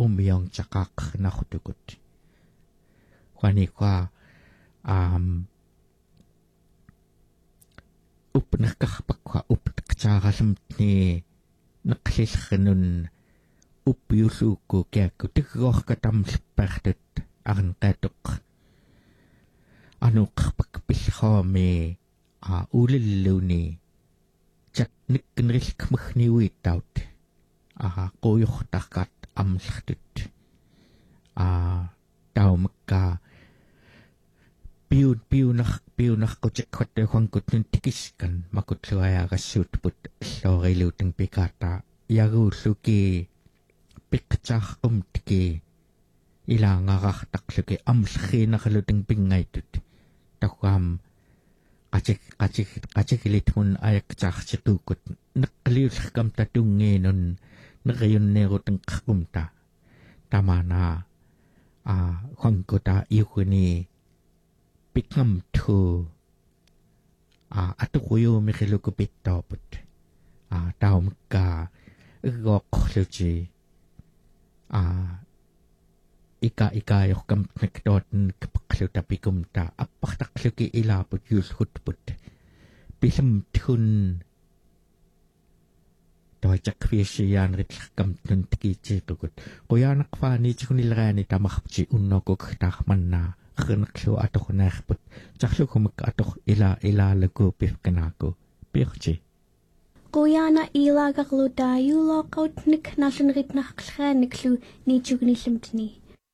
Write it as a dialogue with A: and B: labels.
A: umiyong tsakak na kutukot. Kwani kwa upnakakapakwa uptaktsakasamt ni naqlilqanun upyuluku kiaku tikgohkatamlippartut arnqatuq anuqarpakpillhomi ulilluni chatnikkenrilkmagniuitaut quyuqtarkat amllartut taumakka piunarqutikquattuaqankutnun tikiskan makutluayaaqassuutput allooriluuteng pikata yaguulluki piqqtaarqumtiki ilaangarartaqluki amllerriinarluteng pingaitut taquam qatikilitmun ayaqqtaartiquukut neqqaliullerkam tatungiinun neriunneeruteng qarqumta tamana quankuta iuguni piqamtu atuquyuumiqilukupittooput taumakka igooqqluti ika yorkamtnaktootn kipaqluta pikumta appartaqluki ilaaput yuulhutput pilamtun toitakviissiyaanritlerkamtnun tikiitiiqukut quyaanaqfaaniitikunileraani tamarpti unnokuqtaarmanna qernerlu atornaarput tarlukumak ator ilaalakupivkanaaku piorti
B: Qoyana ilagaqlutayuloqautnik nasunritnarqlraaniklu niituknillamtni